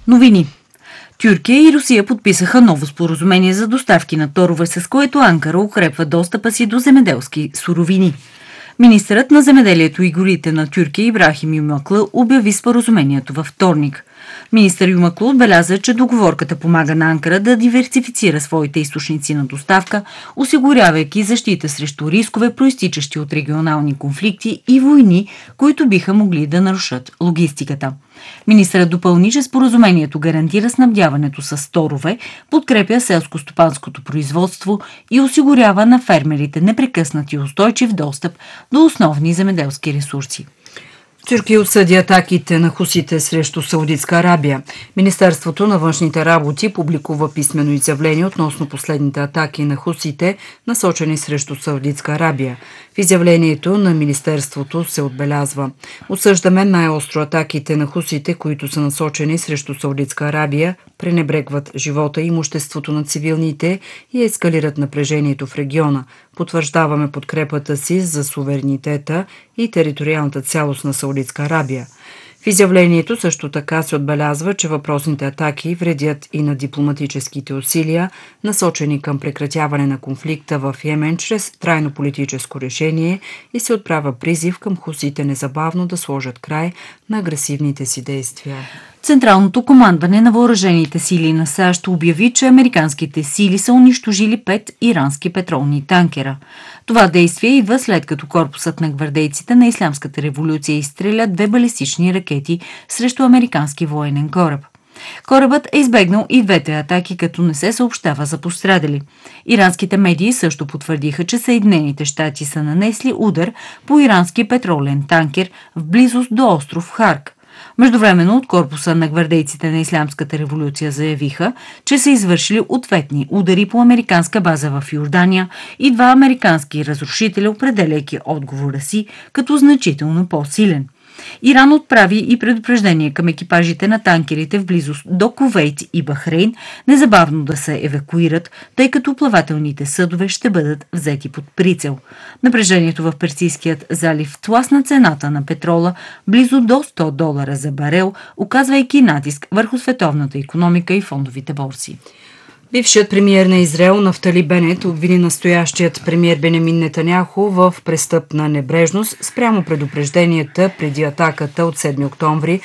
Новини. Тюркия и Русия подписаха ново споразумение за доставки на торове, с което Анкара укрепва достъпа си до земеделски суровини. Министърът на земеделието и горите на Тюркия Ибрахим Юмаклу обяви споразумението във вторник. Министър Юмаклу отбеляза, че договорката помага на Анкара да диверсифицира своите източници на доставка, осигурявайки защита срещу рискове, проистичащи от регионални конфликти и войни, които биха могли да нарушат логистиката. Министърът допълни, че споразумението гарантира снабдяването с торове, подкрепя селско-стопанското производство и осигурява на фермерите непрекъснат и устойчив достъп до основни земеделски ресурси. Тюркия осъди атаките на хусите срещу Саудитска Арабия. Министерството на външните работи публикува писмено изявление относно последните атаки на хусите, насочени срещу Саудитска Арабия. В изявлението на Министерството се отбелязва: осъждаме най-остро атаките на хусите, които са насочени срещу Саудитска Арабия, пренебрегват живота и имуществото на цивилните и ескалират напрежението в региона. Потвърждаваме подкрепата си за суверенитета и териториалната цялост на Саудитска Арабия. В изявлението също така се отбелязва, че въпросните атаки вредят и на дипломатическите усилия, насочени към прекратяване на конфликта в Йемен чрез трайно политическо решение, и се отправя призив към хусите незабавно да сложат край на агресивните си действия. Централното командване на въоръжените сили на САЩ обяви, че американските сили са унищожили 5 ирански петролни танкера. Това действие идва след като корпусът на гвардейците на Ислямската революция изстреля 2 балистични ракети срещу американски военен кораб. Корабът е избегнал и двете атаки, като не се съобщава за пострадали. Иранските медии също потвърдиха, че Съединените щати са нанесли удар по ирански петролен танкер в близост до остров Харк. Междувременно от корпуса на гвардейците на Ислямската революция заявиха, че са извършили ответни удари по американска база в Йордания и 2 американски разрушители, определяйки отговора си като значително по-силен. Иран отправи и предупреждение към екипажите на танкерите в близост до Кувейт и Бахрейн незабавно да се евакуират, тъй като плавателните съдове ще бъдат взети под прицел. Напрежението в Персийският залив тласна цената на петрола близо до $100 за барел, оказвайки натиск върху световната икономика и фондовите борси. Бившият премиер на Израел Нафтали Бенет обвини настоящият премиер Бенямин Нетаняху в престъпна небрежност спрямо предупрежденията преди атаката от 7 октомври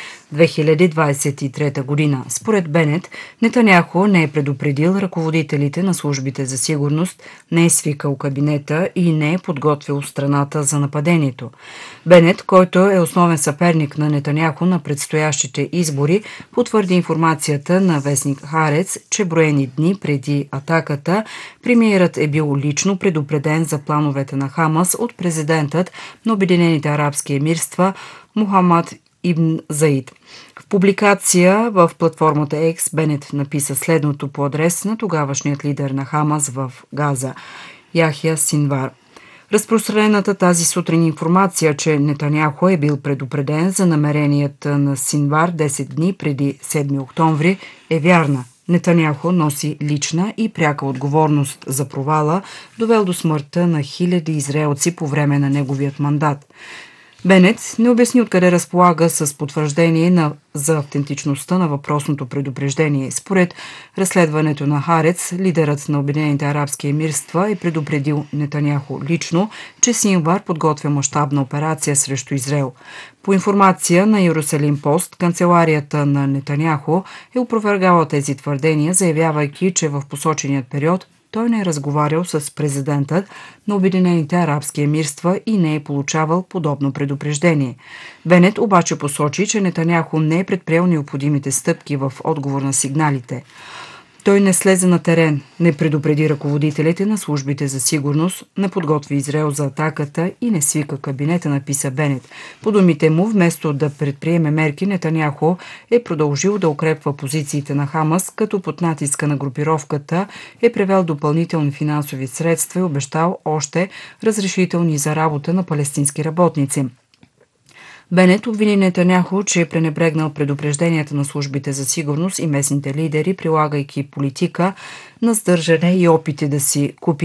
2023 година. Според Бенет, Нетаняху не е предупредил ръководителите на службите за сигурност, не е свикал кабинета и не е подготвил страната за нападението. Бенет, който е основен съперник на Нетаняху на предстоящите избори, потвърди информацията на вестник Харец, че броени дни преди атаката премиерът е бил лично предупреден за плановете на Хамас от президентът на Обединените арабски емирства Мохамад Ибн Заид. В публикация в платформата X Бенет написа следното по адрес на тогавашният лидер на Хамас в Газа Яхя Синвар. Разпространената тази сутрин информация, че Нетаняху е бил предупреден за намеренията на Синвар 10 дни преди 7 октомври е вярна. Нетаняху носи лична и пряка отговорност за провала, довел до смъртта на хиляди израелци по време на неговият мандат. Бенет не обясни откъде разполага с потвърждение за автентичността на въпросното предупреждение. Според разследването на Харец, лидерът на Обединените арабски емирства е предупредил Нетаняху лично, че Синвар подготвя мащабна операция срещу Израел. По информация на Иерусалим Пост, канцеларията на Нетаняху е опровергала тези твърдения, заявявайки, че в посоченият период той не е разговарял с президентът на Обединените арабски емирства и не е получавал подобно предупреждение. Бенет обаче посочи, че Нетаняху не е предприел необходимите стъпки в отговор на сигналите. Той не слезе на терен, не предупреди ръководителите на службите за сигурност, не подготви Израел за атаката и не свика кабинета, написа Бенет. По думите му, вместо да предприеме мерки, Нетаняху е продължил да укрепва позициите на Хамас, като под натиска на групировката е превел допълнителни финансови средства и обещал още разрешителни за работа на палестински работници. Бенет обвини Нетаняху, че е пренебрегнал предупрежденията на службите за сигурност и местните лидери, прилагайки политика на сдържане и опити да си купи